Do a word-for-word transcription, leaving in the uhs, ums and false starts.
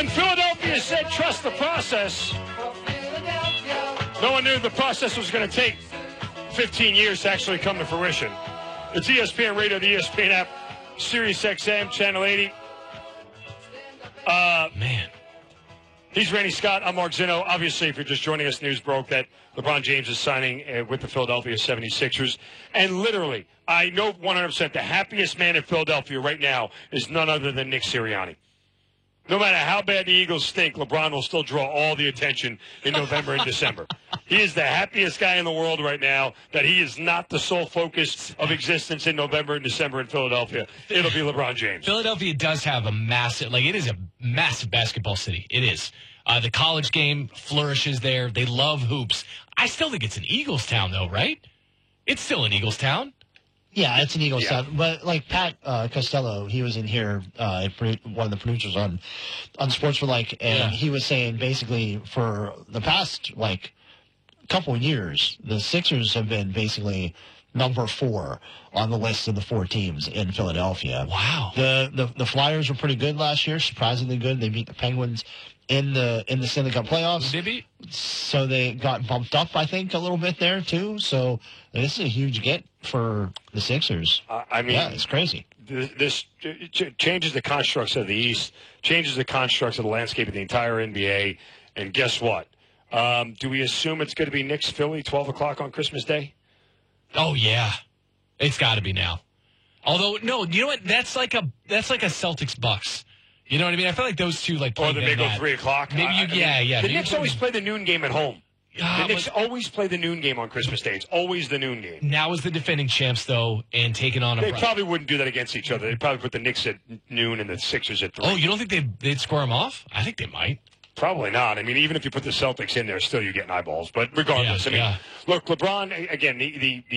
When Philadelphia said trust the process, no one knew the process was going to take fifteen years to actually come to fruition. It's E S P N Radio, the E S P N app, Sirius X M, Channel eighty. Uh, Man. He's Randy Scott. I'm Mark Zinno. Obviously, if you're just joining us, news broke that LeBron James is signing uh, with the Philadelphia seventy-sixers. And literally, I know one hundred percent the happiest man in Philadelphia right now is none other than Nick Sirianni. No matter how bad the Eagles stink, LeBron will still draw all the attention in November and December. He is the happiest guy in the world right now that he is not the sole focus of existence in November and December in Philadelphia. It'll be LeBron James. Philadelphia does have a massive, like it is a massive basketball city. It is. Uh, the college game flourishes there. They love hoops. I still think it's an Eagles town, though, right? It's still an Eagles town. Yeah, it's an Eagles Yeah. town. But like Pat uh, Costello, he was in here, uh, one of the producers on on Sportsmanlike, and Yeah. he was saying basically for the past like couple years, the Sixers have been basically number four on the list of the four teams in Philadelphia. Wow. The the, the Flyers were pretty good last year, surprisingly good. They beat the Penguins in the in the Stanley Cup playoffs. Did they? So they got bumped up, I think, a little bit there too. So this is a huge get for the Sixers. Uh, I mean, yeah, it's crazy. This, this ch- changes the constructs of the East, changes the constructs of the landscape of the entire N B A. And guess what? Um, do we assume it's going to be Knicks Philly, twelve o'clock on Christmas Day? Oh, yeah. It's got to be now. Although, no, you know what? That's like a that's like a Celtics Bucks. You know what I mean? I feel like those two like play Or they may go three o'clock. Maybe you, I- I mean, yeah, yeah. The Maybe Knicks you- always play the noon game at home. Ah, The Knicks but always play the noon game on Christmas Day. It's always the noon game. now is the defending champs, though, and taking on a. They Bron- probably wouldn't do that against each other. They'd probably put the Knicks at noon and the Sixers at three. Oh, you don't think they'd, they'd score them off? I think they might. Probably not. I mean, even if you put the Celtics in there, still you're getting eyeballs. But regardless, Yeah, I mean, yeah. look, LeBron, again, the, the, the